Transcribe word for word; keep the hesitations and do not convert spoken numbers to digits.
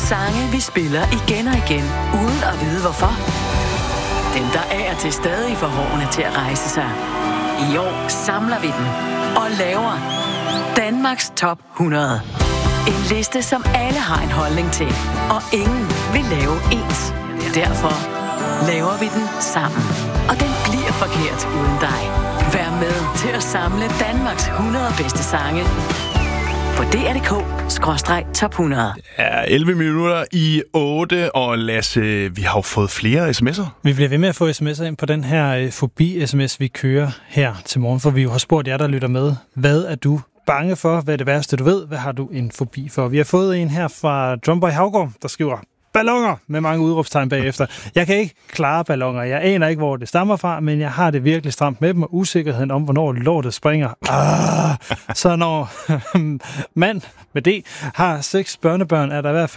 Sange, vi spiller igen og igen, uden at vide hvorfor. Dem, der er til stadig for hårene til at rejse sig. I år samler vi dem og laver Danmarks Top hundrede. En liste, som alle har en holdning til, og ingen vil lave ens. Derfor laver vi den sammen. Og den bliver forkert uden dig. Vær med til at samle Danmarks hundrede bedste sange på D R punktum D K skråstreg top hundrede. Ja, elleve minutter i otte, og Lasse, vi har jo fået flere sms'er. Vi bliver ved med at få sms'er ind på den her fobi-sms, vi kører her til morgen, for vi jo har spurgt jer, der lytter med. Hvad er du bange for? Hvad er det værste, du ved? Hvad har du en fobi for? Vi har fået en her fra Drumboy Havgård, der skriver: balloner med mange udråbstegn bagefter. Jeg kan ikke klare balloner. Jeg aner ikke, hvor det stammer fra, men jeg har det virkelig stramt med dem, og usikkerheden om, hvornår lortet springer. Ah, så når mand med D har seks børnebørn, er der i hvert fald